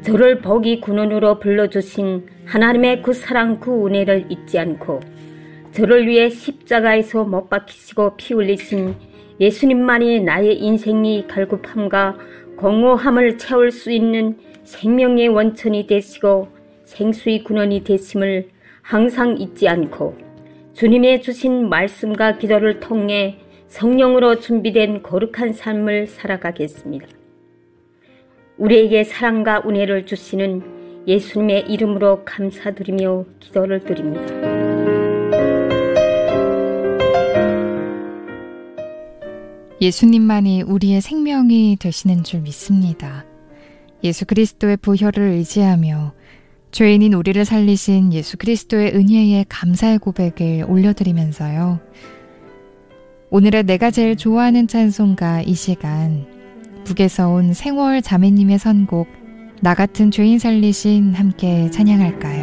저를 복이 근원으로 불러주신 하나님의 그 사랑 그 은혜를 잊지 않고 저를 위해 십자가에서 못 박히시고 피 흘리신 예수님만이 나의 인생이 갈급함과 공허함을 채울 수 있는 생명의 원천이 되시고 생수의 근원이 되심을 항상 잊지 않고 주님의 주신 말씀과 기도를 통해 성령으로 준비된 거룩한 삶을 살아가겠습니다. 우리에게 사랑과 은혜를 주시는 예수님의 이름으로 감사드리며 기도를 드립니다. 예수님만이 우리의 생명이 되시는 줄 믿습니다. 예수 그리스도의 보혈을 의지하며 죄인인 우리를 살리신 예수 그리스도의 은혜에 감사의 고백을 올려드리면서요. 오늘의 내가 제일 좋아하는 찬송가 이 시간 북에서 온 생월 자매님의 선곡 나 같은 죄인 살리신 함께 찬양할까요?